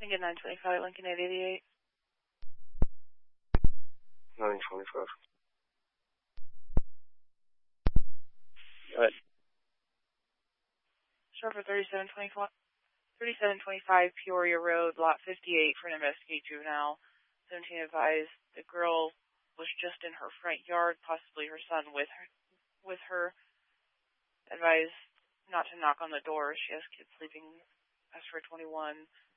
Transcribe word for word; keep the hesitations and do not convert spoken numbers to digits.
Lincoln nine twenty-five, Lincoln eight eighty-eight. nine twenty-five. Go ahead. Short for thirty-seven twenty-five, thirty-seven twenty-five Peoria Road, lot fifty-eight for an investigate juvenile. seventeen advised the girl was just in her front yard, possibly her son with her. With her. Advised not to knock on the door. She has kids sleeping. Asked for twenty-one.